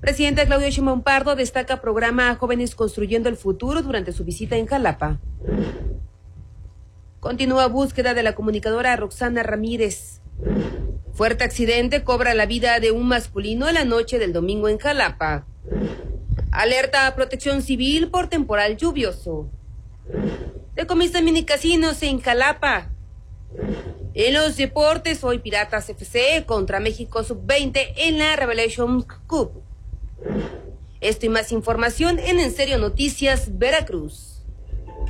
Presidenta Claudia Sheinbaum Pardo destaca programa Jóvenes Construyendo el Futuro durante su visita en Jalapa. Continúa búsqueda de la comunicadora Roxana Ramírez. Fuerte accidente cobra la vida de un masculino la noche del domingo en Jalapa. Alerta a Protección Civil por temporal lluvioso. Decomisan minicasinos en Jalapa. En los deportes, hoy Piratas FC contra México Sub-20 en la Revelation Cup. Esto y más información en Serio Noticias Veracruz.